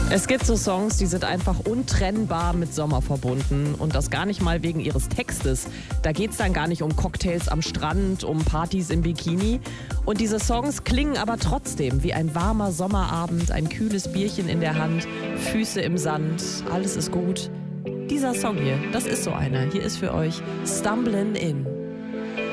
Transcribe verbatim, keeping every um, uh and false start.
Es gibt so Songs, die sind einfach untrennbar mit Sommer verbunden und das gar nicht mal wegen ihres Textes. Da geht es dann gar nicht um Cocktails am Strand, um Partys im Bikini. Und diese Songs klingen aber trotzdem wie ein warmer Sommerabend, ein kühles Bierchen in der Hand, Füße im Sand, alles ist gut. Dieser Song hier, das ist so einer. Hier ist für euch Stumblin' In.